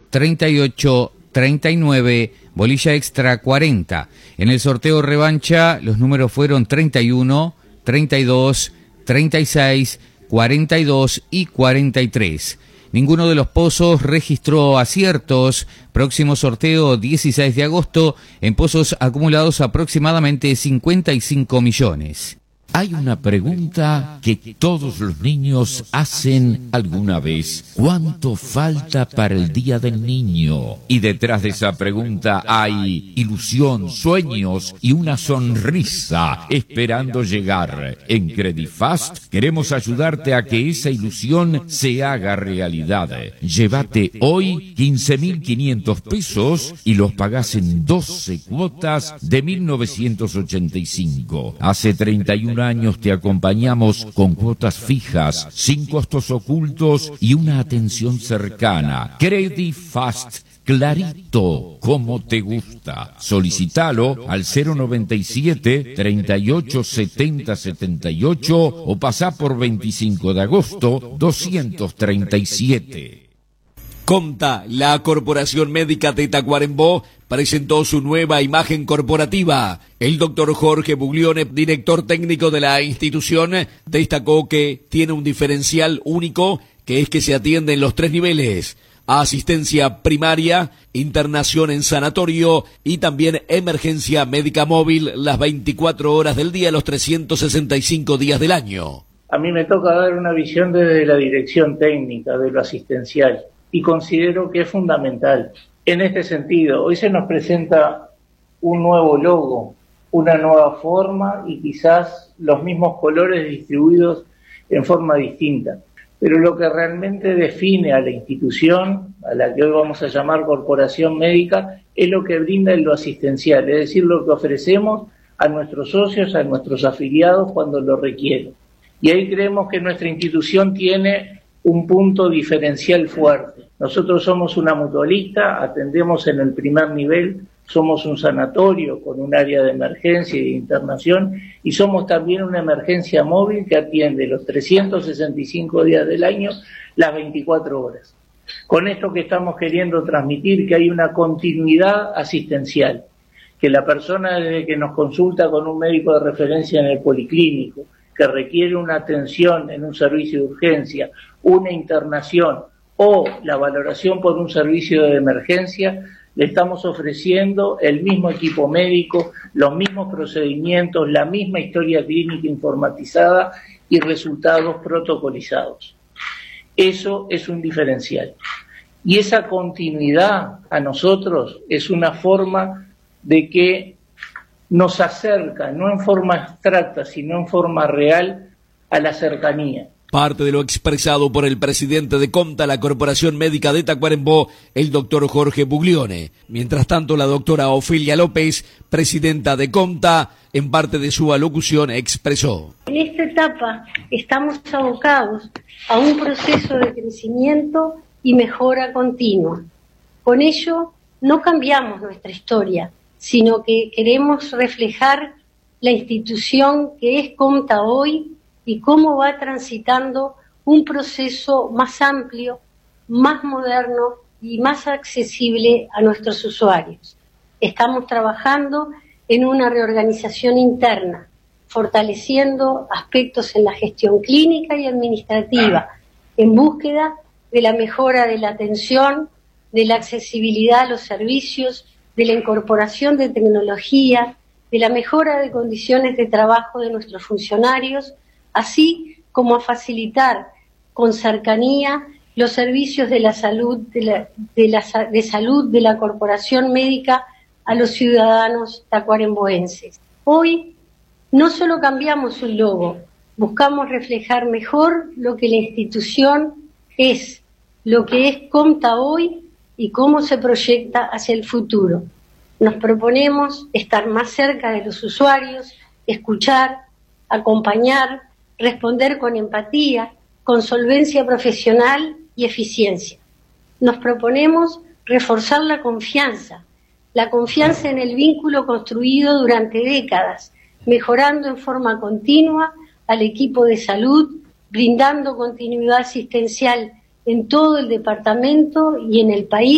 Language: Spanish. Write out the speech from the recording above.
38 39, bolilla extra 40. En el sorteo revancha los números fueron 31, 32, 36, 42 y 43. Ninguno de los pozos registró aciertos. Próximo sorteo 16 de agosto, en pozos acumulados aproximadamente 55 millones. Hay una pregunta que todos los niños hacen alguna vez. ¿Cuánto falta para el Día del Niño? Y detrás de esa pregunta hay ilusión, sueños y una sonrisa esperando llegar. En Credifast queremos ayudarte a que esa ilusión se haga realidad. Llévate hoy 15.500 pesos y los pagás en 12 cuotas de 1985. Hace 31 años te acompañamos con cuotas fijas, sin costos ocultos y una atención cercana. Credifast, clarito, como te gusta. Solicítalo al 097 38 70 78 o pasá por 25 de agosto 237. Comta, la Corporación Médica de Tacuarembó, presentó su nueva imagen corporativa. El doctor Jorge Buglione, director técnico de la institución, destacó que tiene un diferencial único, que es que se atiende en los 3 niveles: asistencia primaria, internación en sanatorio y también emergencia médica móvil las 24 horas del día, los 365 días del año. A mí me toca dar una visión desde la dirección técnica de lo asistencial y considero que es fundamental. En este sentido, hoy se nos presenta un nuevo logo, una nueva forma y quizás los mismos colores distribuidos en forma distinta. Pero lo que realmente define a la institución, a la que hoy vamos a llamar Corporación Médica, es lo que brinda en lo asistencial, es decir, lo que ofrecemos a nuestros socios, a nuestros afiliados cuando lo requieren. Y ahí creemos que nuestra institución tiene un punto diferencial fuerte. Nosotros somos una mutualista, atendemos en el primer nivel, somos un sanatorio con un área de emergencia y de internación y somos también una emergencia móvil que atiende los 365 días del año, las 24 horas. Con esto que estamos queriendo transmitir, que hay una continuidad asistencial, que la persona desde que nos consulta con un médico de referencia en el policlínico, que requiere una atención en un servicio de urgencia, una internación o la valoración por un servicio de emergencia, le estamos ofreciendo el mismo equipo médico, los mismos procedimientos, la misma historia clínica informatizada y resultados protocolizados. Eso es un diferencial. Y esa continuidad a nosotros es una forma de que nos acerca, no en forma abstracta, sino en forma real, a la cercanía. Parte de lo expresado por el presidente de Comta, la Corporación Médica de Tacuarembó, el doctor Jorge Buglione. Mientras tanto, la doctora Ofelia López, presidenta de Comta, en parte de su alocución expresó: en esta etapa estamos abocados a un proceso de crecimiento y mejora continua. Con ello, no cambiamos nuestra historia, sino que queremos reflejar la institución que es Comta hoy y cómo va transitando un proceso más amplio, más moderno y más accesible a nuestros usuarios. Estamos trabajando en una reorganización interna, fortaleciendo aspectos en la gestión clínica y administrativa, en búsqueda de la mejora de la atención, de la accesibilidad a los servicios, de la incorporación de tecnología, de la mejora de condiciones de trabajo de nuestros funcionarios, así como a facilitar con cercanía los servicios de la salud de salud de la Corporación Médica a los ciudadanos tacuaremboenses. Hoy no solo cambiamos un logo, buscamos reflejar mejor lo que la institución es, lo que es Comta hoy y cómo se proyecta hacia el futuro. Nos proponemos estar más cerca de los usuarios, escuchar, acompañar, responder con empatía, con solvencia profesional y eficiencia. Nos proponemos reforzar la confianza en el vínculo construido durante décadas, mejorando en forma continua al equipo de salud, brindando continuidad asistencial en todo el departamento y en el país.